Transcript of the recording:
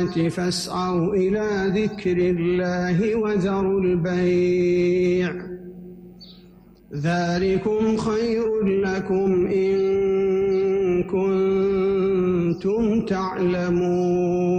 فاسعوا إلى ذكر الله وذروا البيع ذلكم خير لكم إن كنتم تعلمون